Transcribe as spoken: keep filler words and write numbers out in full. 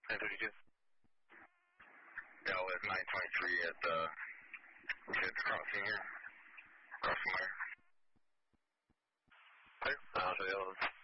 nine thirty-two. Yeah, with nine twenty-three at the, at the crossing here. Crossing wire. Clear. I'll show you all of them.